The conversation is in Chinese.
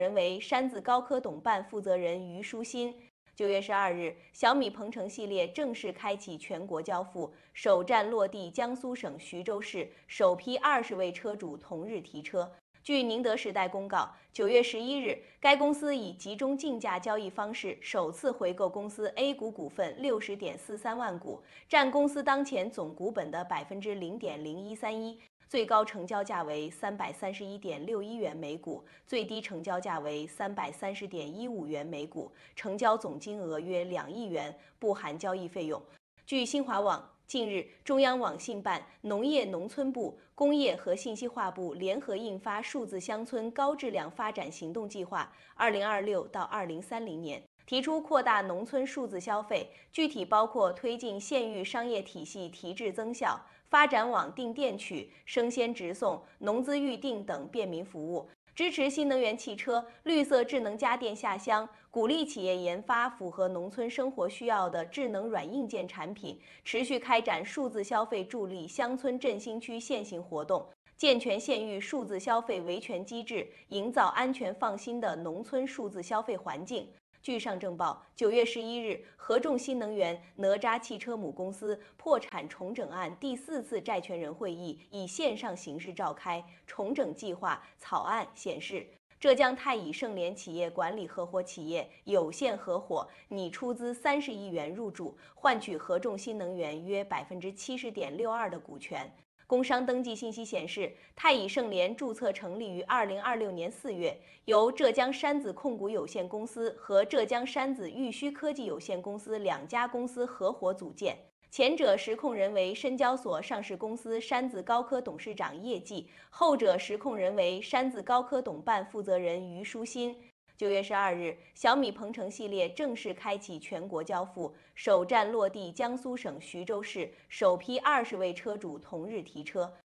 人为山子高科董办负责人于书新。9月12日，小米鹏程系列正式开启全国交付，首站落地江苏省徐州市，首批20位车主同日提车。据宁德时代公告，9月11日，该公司以集中竞价交易方式首次回购公司 A 股股份60.43万股，占公司当前总股本的0.0131%。最高成交价为331.61元每股，最低成交价为330.15元每股，成交总金额约2亿元，不含交易费用。据新华网，近日，中央网信办、农业农村部、工业和信息化部联合印发《数字乡村高质量发展行动计划（2026到2030年）》，提出扩大农村数字消费，具体包括推进县域商业体系提质增效，发展网订电取、生鲜直送、农资预订等便民服务，支持新能源汽车、绿色智能家电下乡，鼓励企业研发符合农村生活需要的智能软硬件产品，持续开展数字消费助力乡村振兴区现行活动，健全县域数字消费维权机制，营造安全放心的农村数字消费环境。据上证报，9月11日，合众新能源哪吒汽车母公司破产重整案第4次债权人会议以线上形式召开，重整计划草案显示，浙江太乙盛联企业管理合伙企业有限合伙拟出资30亿元入主，换取合众新能源约70.62%的股权。工商登记信息显示，太乙盛联注册成立于2026年4月，由浙江山子控股有限公司和浙江山子玉虚科技有限公司2家公司合伙组建。前者实控人为深交所上市公司山子高科董事长叶继，后者实控人为山子高科董办负责人于书新。9月12日，小米鹏程系列正式开启全国交付，首站落地江苏省徐州市，首批20位车主同日提车。